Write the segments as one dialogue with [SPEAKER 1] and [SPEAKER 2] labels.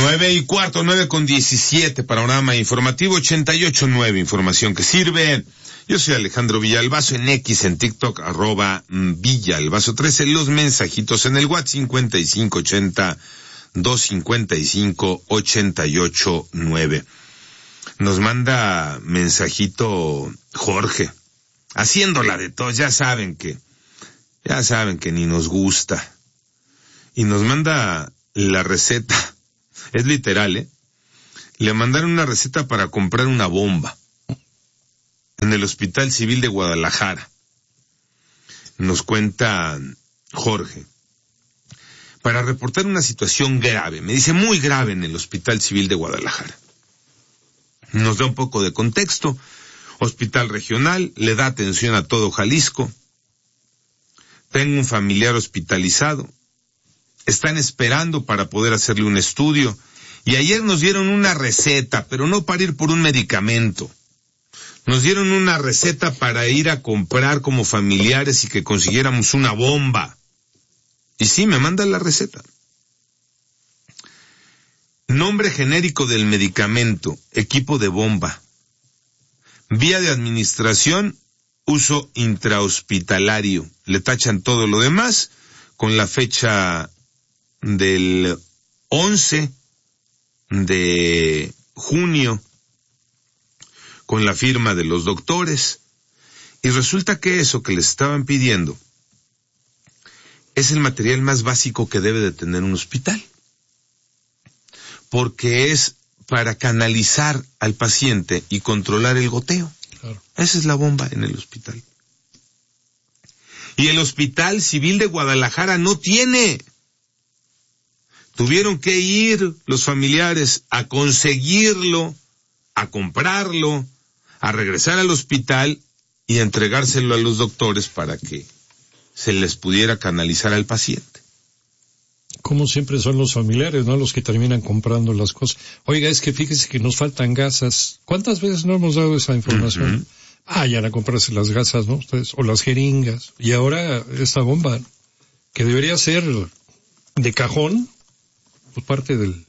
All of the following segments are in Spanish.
[SPEAKER 1] 9:15, 9:17, panorama informativo 88.9, información que sirve. Yo soy Alejandro Villalbazo, en X, en TikTok, @Villalbazo13, los mensajitos en el WhatsApp 5580-255-889. Nos manda mensajito Jorge, haciéndola de todos, ya saben que ni nos gusta. Y nos manda la receta, es literal, le mandaron una receta para comprar una bomba en el Hospital Civil de Guadalajara. Nos cuenta Jorge, para reportar una situación grave, me dice muy grave en el Hospital Civil de Guadalajara. Nos da un poco de contexto. Hospital regional, le da atención a todo Jalisco. Tengo un familiar hospitalizado. Están esperando para poder hacerle un estudio. Y ayer nos dieron una receta, pero no para ir por un medicamento. Nos dieron una receta para ir a comprar como familiares y que consiguiéramos una bomba. Y sí, me mandan la receta. Nombre genérico del medicamento, equipo de bomba. Vía de administración, uso intrahospitalario. Le tachan todo lo demás con la fecha del 11 de junio, con la firma de los doctores. Y resulta que eso que les estaban pidiendo es el material más básico que debe de tener un hospital, porque es para canalizar al paciente y controlar el goteo. Claro. Esa es la bomba en el hospital. Y el Hospital Civil de Guadalajara no tiene. Tuvieron que ir los familiares a conseguirlo, a comprarlo, a regresar al hospital y a entregárselo a los doctores para que se les pudiera canalizar al paciente.
[SPEAKER 2] Como siempre son los familiares, ¿no? Los que terminan comprando las cosas. Oiga, es que fíjese que nos faltan gasas. ¿Cuántas veces no hemos dado esa información? Uh-huh. Vayan a comprarse las gasas, ¿no? Ustedes, o las jeringas. Y ahora esta bomba, que debería ser de cajón, pues parte del...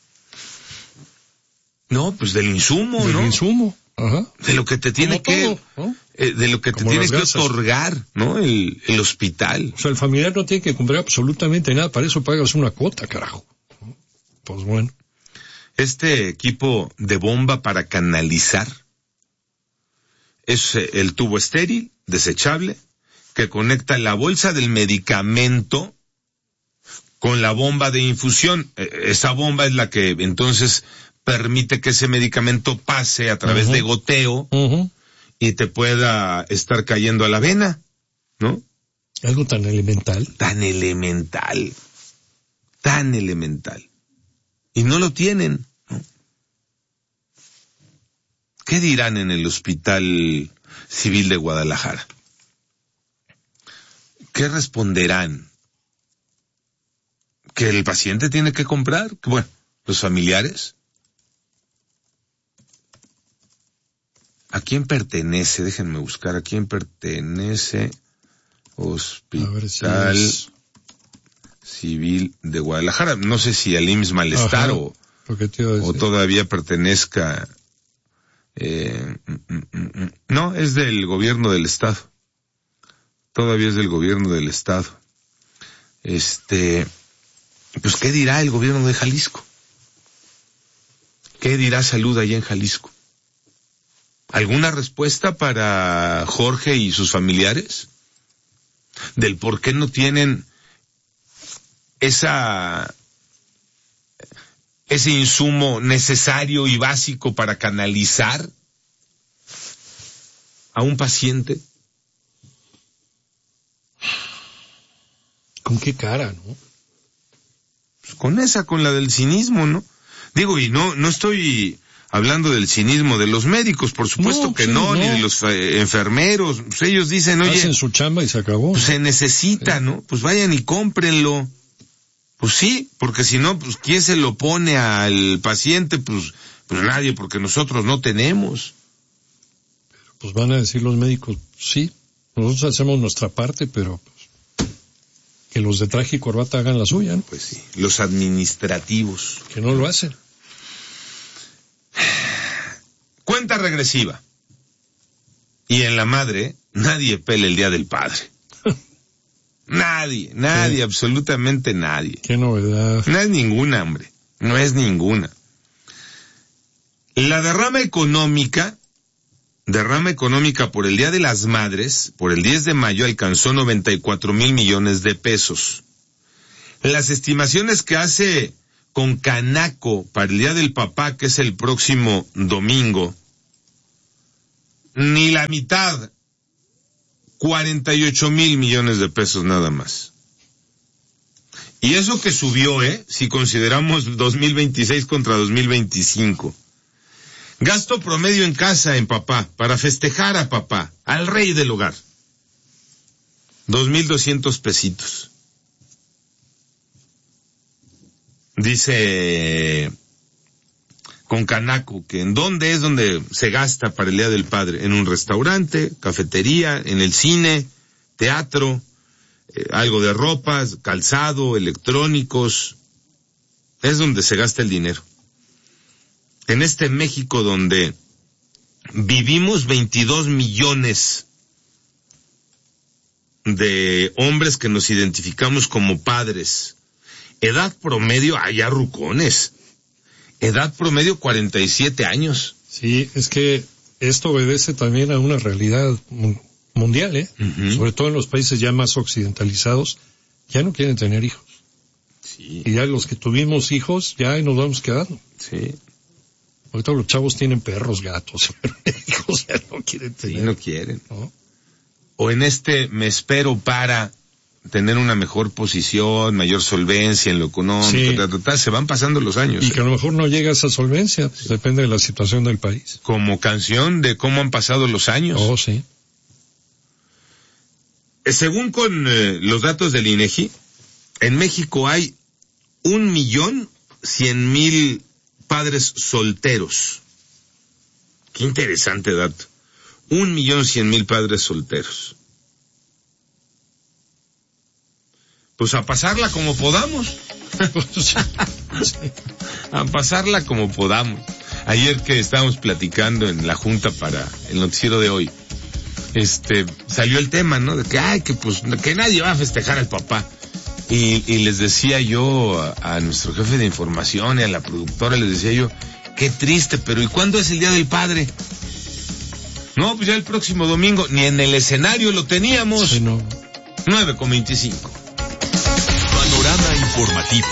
[SPEAKER 1] No, pues del insumo, ¿no?
[SPEAKER 2] Del insumo, ajá.
[SPEAKER 1] De lo que te tiene que... Todo, ¿no? De lo que te tiene que otorgar, ¿no? El hospital.
[SPEAKER 2] O sea, el familiar no tiene que comprar absolutamente nada, para eso pagas una cuota, carajo. Pues bueno.
[SPEAKER 1] Este equipo de bomba para canalizar es el tubo estéril, desechable, que conecta la bolsa del medicamento con la bomba de infusión. Esa bomba es la que entonces permite que ese medicamento pase a través de goteo y te pueda estar cayendo a la vena, ¿no?
[SPEAKER 2] Algo tan elemental.
[SPEAKER 1] Tan elemental. Y no lo tienen, ¿no? ¿Qué dirán en el Hospital Civil de Guadalajara? ¿Qué responderán? ¿Que el paciente tiene que comprar? Bueno, los familiares. ¿A quién pertenece? Déjenme buscar. ¿A quién pertenece Hospital Civil de Guadalajara? No sé si al IMSS Malestar o todavía pertenezca. No, es del gobierno del estado. Todavía es del gobierno del estado. Pues, ¿qué dirá el gobierno de Jalisco? ¿Qué dirá Salud allá en Jalisco? ¿Alguna respuesta para Jorge y sus familiares? Del por qué no tienen ese insumo necesario y básico para canalizar a un paciente.
[SPEAKER 2] ¿Con qué cara, no?
[SPEAKER 1] Pues con la del cinismo, ¿no? Digo, y no estoy hablando del cinismo de los médicos, por supuesto que no, ni de los enfermeros. Pues ellos dicen, oye,
[SPEAKER 2] hacen su chamba y se acabó.
[SPEAKER 1] Pues se necesita, ¿no? Pues vayan y cómprenlo. Pues sí, porque si no, pues ¿quién se lo pone al paciente? Pues nadie, porque nosotros no tenemos.
[SPEAKER 2] Pues van a decir los médicos, sí, nosotros hacemos nuestra parte, pero que los de traje y corbata hagan la suya, ¿no?
[SPEAKER 1] Pues sí, los administrativos.
[SPEAKER 2] Que no lo hacen.
[SPEAKER 1] Cuenta regresiva. Y en la madre, nadie pela el Día del Padre. Nadie, sí. Absolutamente nadie.
[SPEAKER 2] Qué novedad.
[SPEAKER 1] No es ninguna, hombre. No es ninguna. La derrama económica por el Día de las Madres, por el 10 de mayo, alcanzó 94,000 millones de pesos. Las estimaciones que hace con Canaco para el Día del Papá, que es el próximo domingo, ni la mitad, 48,000 millones de pesos nada más. Y eso que subió, si consideramos 2026 contra 2025. Gasto promedio en casa en papá, para festejar a papá, al rey del hogar. 2,200 pesitos. Dice con Canaco que en dónde es donde se gasta para el Día del Padre. En un restaurante, cafetería, en el cine, teatro, algo de ropas, calzado, electrónicos. Es donde se gasta el dinero. En este México donde vivimos 22 millones de hombres que nos identificamos como padres. Edad promedio, ya rucones. Edad promedio 47 años.
[SPEAKER 2] Sí, es que esto obedece también a una realidad mundial,
[SPEAKER 1] Uh-huh.
[SPEAKER 2] Sobre todo en los países ya más occidentalizados, ya no quieren tener hijos.
[SPEAKER 1] Sí.
[SPEAKER 2] Y ya los que tuvimos hijos, ya nos vamos quedando.
[SPEAKER 1] Sí.
[SPEAKER 2] Ahorita los chavos tienen perros, gatos, pero hijos ya no quieren tener.
[SPEAKER 1] Sí, no quieren.
[SPEAKER 2] ¿No?
[SPEAKER 1] O en me espero para tener una mejor posición, mayor solvencia en lo económico,
[SPEAKER 2] sí.
[SPEAKER 1] Se van pasando los años.
[SPEAKER 2] Y que a lo mejor no llega a esa solvencia, pues depende de la situación del país.
[SPEAKER 1] Como canción de cómo han pasado los años.
[SPEAKER 2] Oh, sí.
[SPEAKER 1] Según con los datos del INEGI, en México hay 1,100,000 padres solteros. Qué interesante dato. 1,100,000 padres solteros. Pues a pasarla como podamos. A pasarla como podamos. Ayer que estábamos platicando en la junta para el noticiero de hoy, salió el tema, ¿no? De que nadie va a festejar al papá. Y les decía yo a nuestro jefe de información y a la productora, les decía yo, qué triste, pero ¿y cuándo es el Día del Padre? No, pues ya el próximo domingo, ni en el escenario lo teníamos.
[SPEAKER 2] Sí, no.
[SPEAKER 1] 9:25.
[SPEAKER 3] Panorama informativo.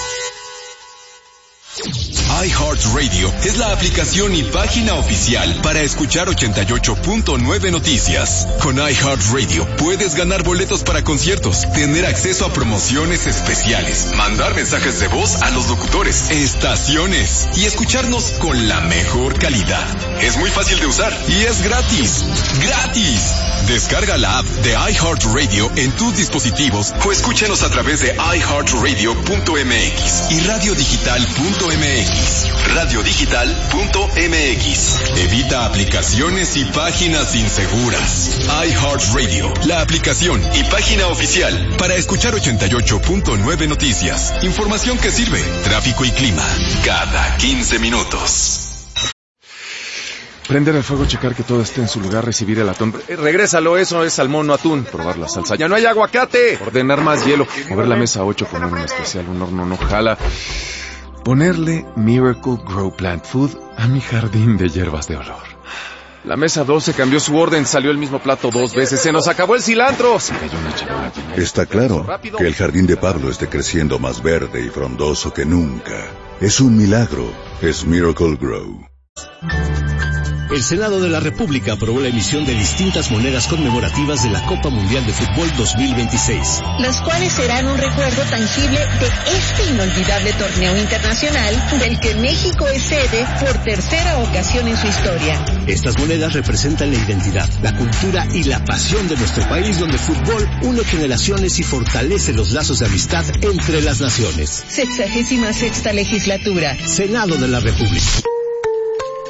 [SPEAKER 3] iHeartRadio es la aplicación y página oficial para escuchar 88.9 Noticias. Con iHeartRadio puedes ganar boletos para conciertos, tener acceso a promociones especiales, mandar mensajes de voz a los locutores, estaciones y escucharnos con la mejor calidad. Es muy fácil de usar y es gratis. ¡Gratis! Descarga la app de iHeartRadio en tus dispositivos o escúchanos a través de iHeartRadio.mx y radiodigital.mx. Radiodigital.mx. Evita aplicaciones y páginas inseguras. iHeartRadio, la aplicación y página oficial para escuchar 88.9 Noticias. Información que sirve. Tráfico y clima cada 15 minutos.
[SPEAKER 4] Prender el fuego, checar que todo esté en su lugar, recibir el atún. Regrésalo, eso es salmón, no atún. Probar la salsa, ya no hay aguacate. Ordenar más hielo. Mover la mesa 8, poner un especial, un horno no jala. Ponerle Miracle Grow Plant Food a mi jardín de hierbas de olor. La mesa 12 cambió su orden, salió el mismo plato 2 veces, se nos acabó el cilantro. Se cayó una charola.
[SPEAKER 5] Está claro que el jardín de Pablo esté creciendo más verde y frondoso que nunca. Es un milagro, es Miracle Grow.
[SPEAKER 6] El Senado de la República aprobó la emisión de distintas monedas conmemorativas de la Copa Mundial de Fútbol 2026.
[SPEAKER 7] Las cuales serán un recuerdo tangible de este inolvidable torneo internacional del que México es sede por tercera ocasión en su historia.
[SPEAKER 6] Estas monedas representan la identidad, la cultura y la pasión de nuestro país, donde el fútbol une generaciones y fortalece los lazos de amistad entre las naciones.
[SPEAKER 7] 66ª legislatura.
[SPEAKER 6] Senado de la República.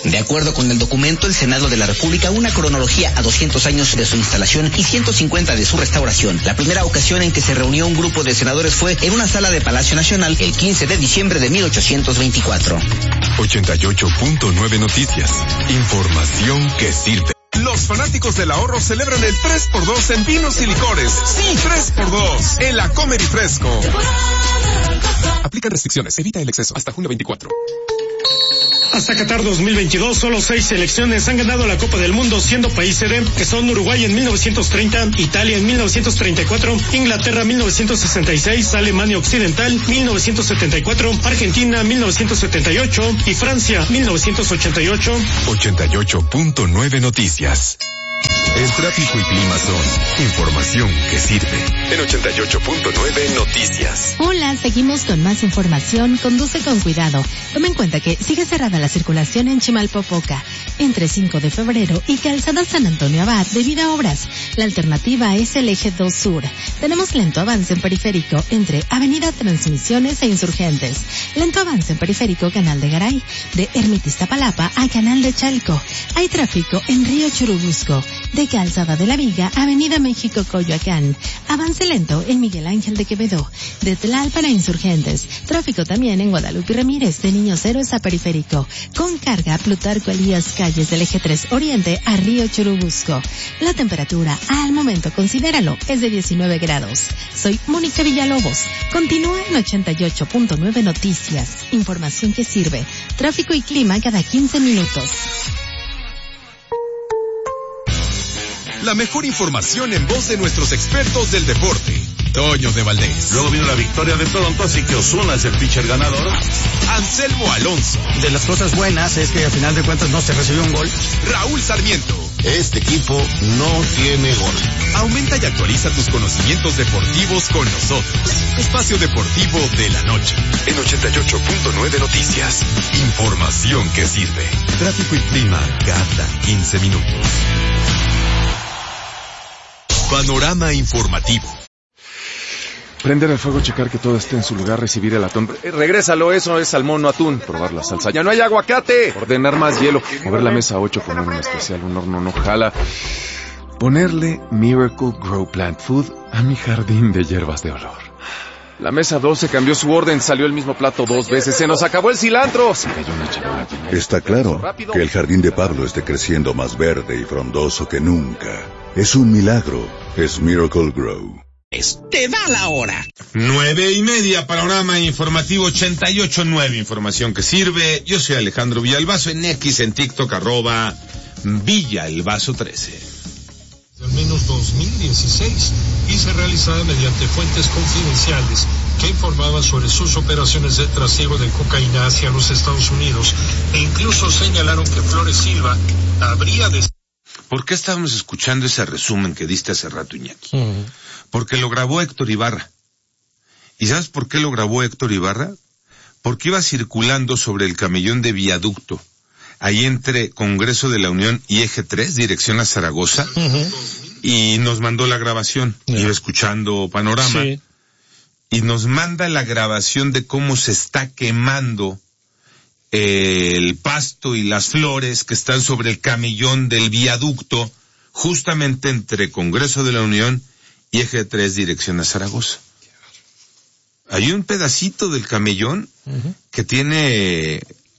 [SPEAKER 8] De acuerdo con el documento, el Senado de la República, una cronología a 200 años de su instalación y 150 de su restauración. La primera ocasión en que se reunió un grupo de senadores fue en una sala de Palacio Nacional el 15 de diciembre de 1824.
[SPEAKER 3] 88.9 Noticias. Información que sirve.
[SPEAKER 9] Los fanáticos del ahorro celebran el 3x2 en vinos y licores. Sí, 3x2 en la Comer y Fresco. Aplican restricciones. Evita el exceso. Hasta junio 24.
[SPEAKER 10] Hasta Qatar 2022, solo 6 selecciones han ganado la Copa del Mundo siendo país sede, que son Uruguay en 1930, Italia en 1934, Inglaterra 1966, Alemania Occidental 1974, Argentina 1978 y Francia 1988.
[SPEAKER 3] 88.9 Noticias. El tráfico y clima son información que sirve. En 88.9 Noticias.
[SPEAKER 11] Hola, seguimos con más información. Conduce con cuidado. Toma en cuenta que sigue cerrada la circulación en Chimalpopoca, entre 5 de febrero y Calzada San Antonio Abad debido a obras. La alternativa es el eje 2 Sur. Tenemos lento avance en periférico entre Avenida Transmisiones e Insurgentes. Lento avance en periférico Canal de Garay, de Ermita Iztapalapa a Canal de Chalco. Hay tráfico en Río Churubusco, de Calzada de la Viga, Avenida México Coyoacán. Avance lento en Miguel Ángel de Quevedo, de Tlalpan a Insurgentes. Tráfico también en Guadalupe Ramírez, de Niños Héroes a Periférico. Con carga Plutarco Elías Calles del eje 3 Oriente a Río Churubusco. La temperatura al momento, considéralo, es de 19 grados. Soy Mónica Villalobos. Continúa en 88.9 Noticias. Información que sirve. Tráfico y clima cada 15 minutos.
[SPEAKER 3] La mejor información en voz de nuestros expertos del deporte. Toño de Valdés.
[SPEAKER 12] Luego vino la victoria de Toronto, así que Ozuna es el pitcher ganador.
[SPEAKER 3] Anselmo Alonso.
[SPEAKER 13] De las cosas buenas es que al final de cuentas no se recibió un gol.
[SPEAKER 3] Raúl Sarmiento.
[SPEAKER 12] Este equipo no tiene gol.
[SPEAKER 3] Aumenta y actualiza tus conocimientos deportivos con nosotros. Espacio Deportivo de la Noche. En 88.9 Noticias. Información que sirve. Tráfico y clima cada 15 minutos. Panorama informativo.
[SPEAKER 4] Prender el fuego, checar que todo esté en su lugar, recibir el atún. Regrésalo, eso es salmón, no atún. Probar la salsa. ¡Ya no hay aguacate! Ordenar más hielo. Mover la mesa 8 con un especial, un horno no jala. Ponerle Miracle Grow Plant Food a mi jardín de hierbas de olor. La mesa 12 cambió su orden, salió el mismo plato 2 veces. ¡Se nos acabó el cilantro! Se cayó una charola.
[SPEAKER 5] Está claro que el jardín de Pablo esté creciendo más verde y frondoso que nunca. Es un milagro. Es Miracle Grow.
[SPEAKER 8] Te da la hora.
[SPEAKER 1] 9:30, panorama informativo 88.9, información que sirve. Yo soy Alejandro Villalbazo, en X, en TikTok, @Villalbazo13.
[SPEAKER 2] Al menos 2016 y se realizaba mediante fuentes confidenciales que informaban sobre sus operaciones de trasiego de cocaína hacia los Estados Unidos e incluso señalaron que Flores Silva habría de...
[SPEAKER 1] ¿Por qué estábamos escuchando ese resumen que diste hace rato, Iñaki? Porque lo grabó Héctor Ibarra. ¿Y sabes por qué lo grabó Héctor Ibarra? Porque iba circulando sobre el camellón de Viaducto, ahí entre Congreso de la Unión y Eje 3, dirección a Zaragoza, y nos mandó la grabación. Iba escuchando Panorama, sí, y nos manda la grabación de cómo se está quemando el pasto y las flores que están sobre el camellón del viaducto, justamente entre Congreso de la Unión y Eje 3, dirección a Zaragoza. Hay un pedacito del camellón que tiene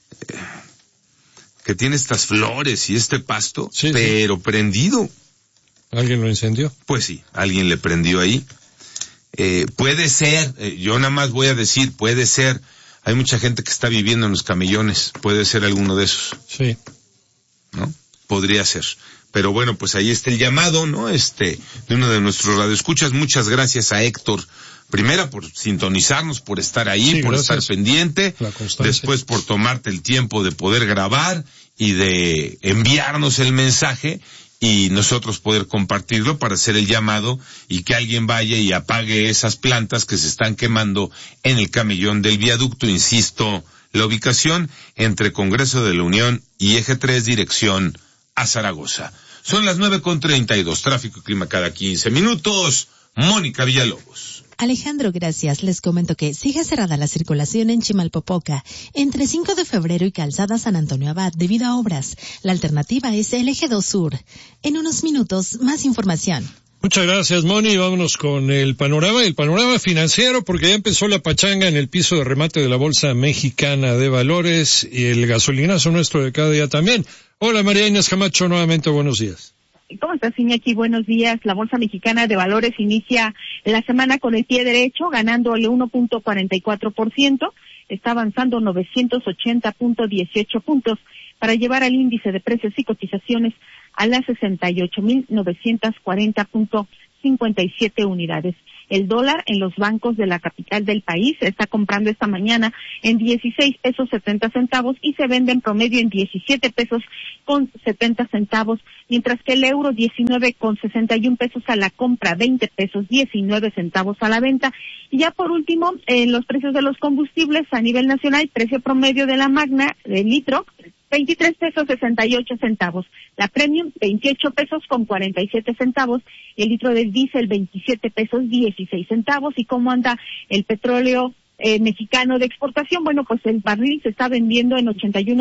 [SPEAKER 1] estas flores y este pasto, sí, pero prendido.
[SPEAKER 2] ¿Alguien lo encendió?
[SPEAKER 1] Pues sí, alguien le prendió ahí. Puede ser, yo nada más voy a decir, puede ser. Hay mucha gente que está viviendo en los camellones. Puede ser alguno de esos.
[SPEAKER 2] Sí.
[SPEAKER 1] ¿No? Podría ser. Pero bueno, pues ahí está el llamado, ¿no? De uno de nuestros radioescuchas. Muchas gracias a Héctor. Primera, por sintonizarnos, por estar ahí, sí, por gracias. Estar pendiente. Después, por tomarte el tiempo de poder grabar y de enviarnos el mensaje y nosotros poder compartirlo para hacer el llamado y que alguien vaya y apague esas plantas que se están quemando en el camellón del viaducto. Insisto, la ubicación entre Congreso de la Unión y Eje 3, dirección a Zaragoza. Son las 9:32, tráfico y clima cada 15 minutos. Mónica Villalobos.
[SPEAKER 11] Alejandro, gracias. Les comento que sigue cerrada la circulación en Chimalpopoca, entre 5 de febrero y Calzada San Antonio Abad, debido a obras. La alternativa es el Eje 2 Sur. En unos minutos, más información.
[SPEAKER 2] Muchas gracias, Moni. Vámonos con el panorama financiero, porque ya empezó la pachanga en el piso de remate de la Bolsa Mexicana de Valores y el gasolinazo nuestro de cada día también. Hola, María Inés Camacho, nuevamente buenos días.
[SPEAKER 14] ¿Cómo estás, Iñaki? Buenos días. La Bolsa Mexicana de Valores inicia la semana con el pie derecho, ganándole 1.44%. Está avanzando 980.18 puntos para llevar al índice de precios y cotizaciones a las 68.940.57 unidades. El dólar en los bancos de la capital del país se está comprando esta mañana en 16 pesos 70 centavos y se vende en promedio en 17 pesos con 70 centavos, mientras que el euro 19 con 61 pesos a la compra, 20 pesos 19 centavos a la venta. Y ya por último, los precios de los combustibles a nivel nacional, precio promedio de la Magna del litro, 23 pesos 68 centavos. La Premium, 28 pesos con 47 centavos. El litro del diésel, 27 pesos 16 centavos. ¿Y cómo anda el petróleo mexicano de exportación? Bueno, pues el barril se está vendiendo en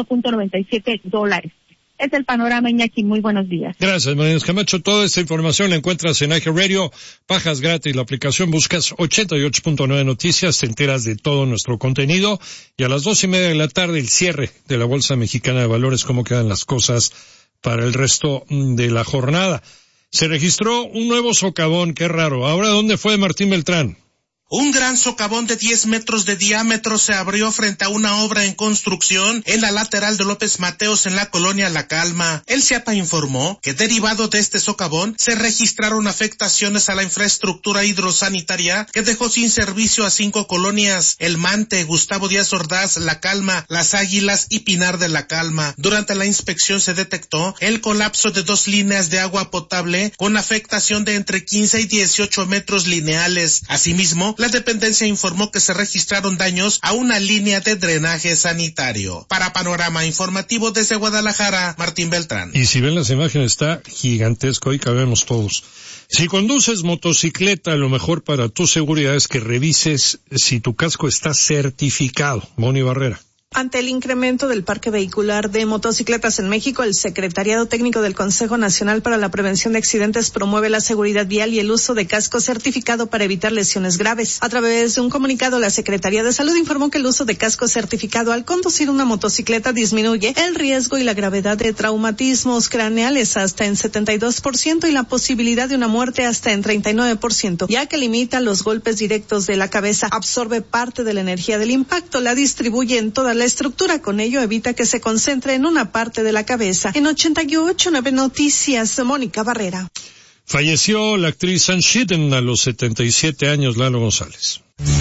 [SPEAKER 14] $81.97. Es el panorama, Iñaki. Muy buenos días.
[SPEAKER 2] Gracias, María Camacho. Toda esta información la encuentras en iHeart Radio. Bajas gratis la aplicación, buscas 88.9 Noticias, te enteras de todo nuestro contenido. Y a las 2:30 de la tarde, el cierre de la Bolsa Mexicana de Valores, cómo quedan las cosas para el resto de la jornada. Se registró un nuevo socavón, qué raro. Ahora, ¿dónde fue Martín Beltrán?
[SPEAKER 15] Un gran socavón de 10 metros de diámetro se abrió frente a una obra en construcción en la lateral de López Mateos en la colonia La Calma. El CIAPA informó que derivado de este socavón se registraron afectaciones a la infraestructura hidrosanitaria que dejó sin servicio a 5 colonias: El Mante, Gustavo Díaz Ordaz, La Calma, Las Águilas y Pinar de La Calma. Durante la inspección se detectó el colapso de 2 líneas de agua potable con afectación de entre 15 y 18 metros lineales. Asimismo, la dependencia informó que se registraron daños a una línea de drenaje sanitario. Para Panorama Informativo desde Guadalajara, Martín Beltrán.
[SPEAKER 2] Y si ven las imágenes, está gigantesco, ahí cabemos todos. Si conduces motocicleta, lo mejor para tu seguridad es que revises si tu casco está certificado. Moni Barrera.
[SPEAKER 16] Ante el incremento del parque vehicular de motocicletas en México, el Secretariado Técnico del Consejo Nacional para la Prevención de Accidentes promueve la seguridad vial y el uso de casco certificado para evitar lesiones graves. A través de un comunicado, la Secretaría de Salud informó que el uso de casco certificado al conducir una motocicleta disminuye el riesgo y la gravedad de traumatismos craneales hasta en 72% y la posibilidad de una muerte hasta en 39%, ya que limita los golpes directos de la cabeza, absorbe parte de la energía del impacto, la distribuye en toda la estructura, con ello evita que se concentre en una parte de la cabeza. En 88.9 Noticias, Mónica Barrera.
[SPEAKER 2] Falleció la actriz Anne Shidden a los 77 años, Lalo González.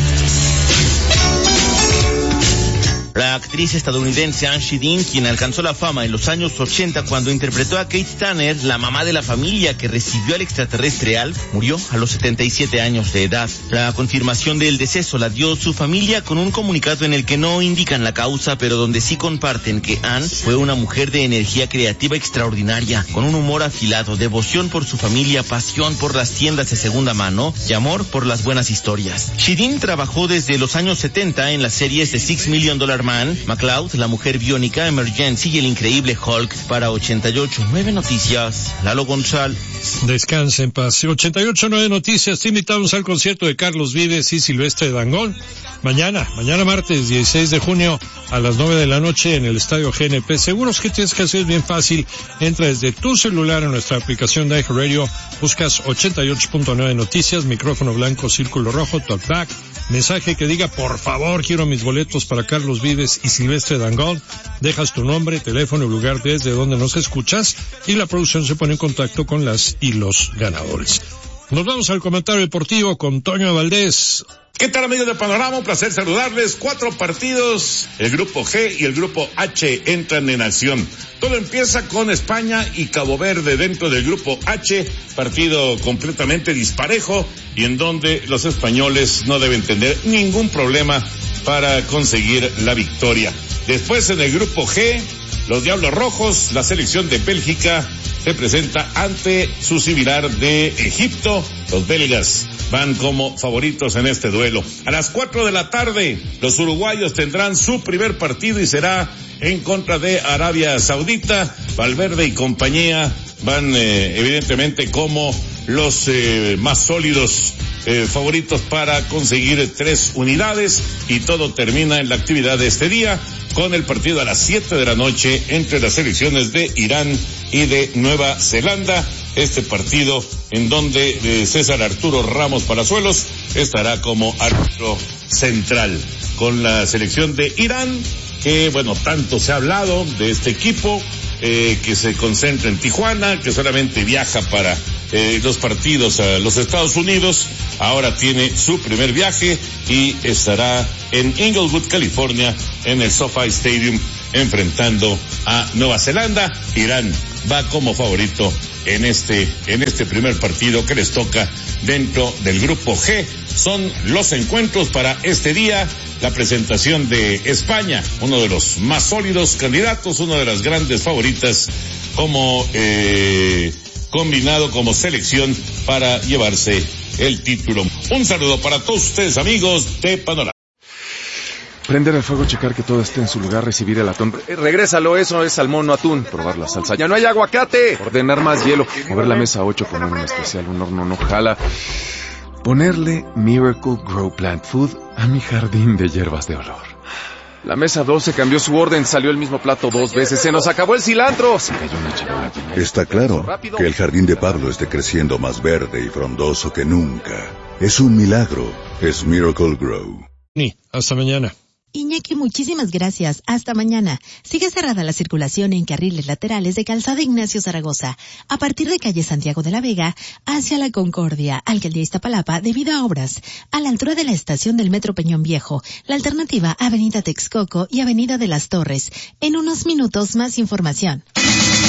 [SPEAKER 17] La actriz estadounidense Anne Shidden, quien alcanzó la fama en los años 80 cuando interpretó a Kate Tanner, la mamá de la familia que recibió al extraterrestre Alf, murió a los 77 años de edad. La confirmación del deceso la dio su familia con un comunicado en el que no indican la causa, pero donde sí comparten que Anne fue una mujer de energía creativa extraordinaria, con un humor afilado, devoción por su familia, pasión por las tiendas de segunda mano y amor por las buenas historias. Shidden trabajó desde los años 70 en las series de $6 Million Man, McCloud, La Mujer Biónica, Emergency y El Increíble Hulk. Para 88.9 Noticias, Lalo González.
[SPEAKER 2] Descansa en paz. 88.9 Noticias, te invitamos al concierto de Carlos Vives y Silvestre Dangond. Mañana martes 16 de junio a las 9 de la noche en el Estadio GNP. Seguros que tienes que hacer es bien fácil. Entra desde tu celular en nuestra aplicación de iHeart Radio, buscas 88.9 Noticias, micrófono blanco, círculo rojo, talkback, mensaje que diga por favor quiero mis boletos para Carlos Vives y Silvestre Dangond. Dejas tu nombre, teléfono y lugar desde donde nos escuchas y la producción se pone en contacto con las y los ganadores. Nos vamos al comentario deportivo con Toño Valdés.
[SPEAKER 12] ¿Qué tal, amigos de Panorama? Un placer saludarles. 4 partidos, el grupo G y el grupo H entran en acción. Todo empieza con España y Cabo Verde dentro del grupo H, partido completamente disparejo y en donde los españoles no deben tener ningún problema para conseguir la victoria. Después en el grupo G, los Diablos Rojos, la selección de Bélgica se presenta ante su similar de Egipto. Los belgas van como favoritos en este duelo. A las 4 de la tarde, los uruguayos tendrán su primer partido y será en contra de Arabia Saudita. Valverde y compañía van evidentemente como los más sólidos favoritos para conseguir 3 unidades, y todo termina en la actividad de este día con el partido a las 7 de la noche entre las selecciones de Irán y de Nueva Zelanda. Este partido en donde César Arturo Ramos Palazuelos estará como árbitro central, con la selección de Irán, que bueno, tanto se ha hablado de este equipo, que se concentra en Tijuana, que solamente viaja para los partidos a los Estados Unidos. Ahora tiene su primer viaje y estará en Inglewood, California, en el SoFi Stadium, enfrentando a Nueva Zelanda. Irán va como favorito en este primer partido que les toca dentro del grupo G. Son los encuentros para este día. La presentación de España, uno de los más sólidos candidatos, una de las grandes favoritas como combinado como selección para llevarse el título. Un saludo para todos ustedes, amigos de Panorama.
[SPEAKER 4] Prender el fuego, checar que todo esté en su lugar, recibir el atún. Regrésalo, eso es salmón, no atún. Probar la salsa. ¡Ya no hay aguacate! Ordenar más hielo. Mover la mesa 8 con un especial, un horno no jala. Ponerle Miracle Grow Plant Food a mi jardín de hierbas de olor. La mesa 12 cambió su orden, salió el mismo plato 2 veces. ¡Se nos acabó el cilantro! Se cayó una charola.
[SPEAKER 5] Está claro que el jardín de Pablo esté creciendo más verde y frondoso que nunca. Es un milagro. Es Miracle Grow.
[SPEAKER 2] Hasta mañana.
[SPEAKER 11] Iñaki, muchísimas gracias. Hasta mañana. Sigue cerrada la circulación en carriles laterales de Calzada Ignacio Zaragoza, a partir de calle Santiago de la Vega, hacia la Concordia, Alcaldía Iztapalapa, debido a obras, a la altura de la estación del Metro Peñón Viejo. La alternativa, Avenida Texcoco y Avenida de las Torres. En unos minutos, más información.